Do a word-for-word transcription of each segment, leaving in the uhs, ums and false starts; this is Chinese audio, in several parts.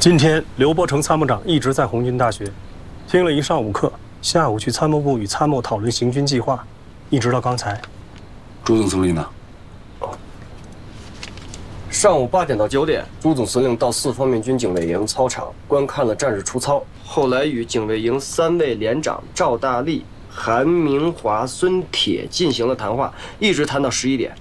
今天刘伯承参谋长一直在红军大学，听了一上午课，下午去参谋部与参谋讨论行军计划，一直到刚才。 朱总司令呢？ 上午八点到九点，朱总司令到四方面军警卫营操场观看了战士出操，后来与警卫营三位连长赵大力、韩明华、孙铁进行了谈话，一直谈到十一点。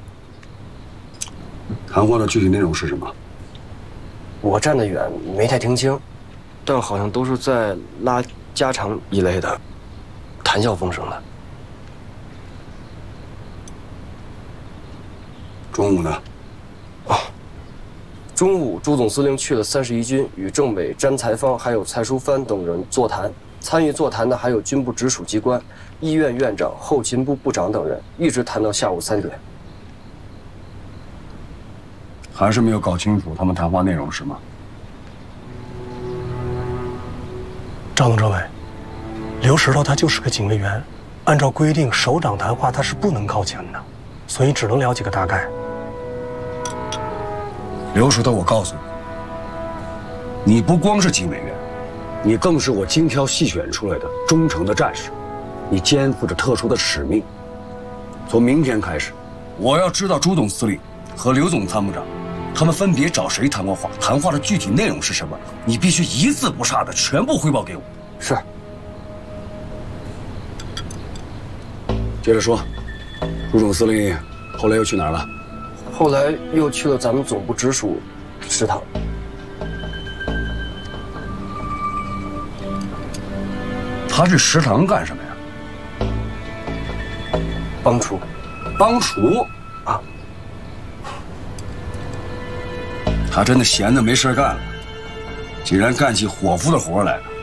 谈话的具体内容是什么？ 我站得远，没太听清，但好像都是在拉家常一类的，谈笑风生的。 中午呢？ 哦，中午朱总司令去了三十一军，与政委詹才芳还有蔡淑帆等人座谈。参与座谈的还有军部直属机关、医院院长、后勤部部长等人，一直谈到下午三点。 还是没有搞清楚他们谈话内容是吗？ 赵总政委，刘石头他就是个警卫员，按照规定，首长谈话他是不能靠前的，所以只能聊几个大概。 刘石头，我告诉你，你不光是警卫员，你更是我精挑细选出来的忠诚的战士，你肩负着特殊的使命。从明天开始，我要知道朱总司令和刘总参谋长他们分别找谁谈过话，谈话的具体内容是什么，你必须一字不差的全部汇报给我。 是。 接着说，朱总司令后来又去哪儿了？ 后来又去了咱们总部直属食堂。 他去食堂干什么呀？ 帮厨。 帮厨啊？ 他真的闲的没事干了，竟然干起伙夫的活来了。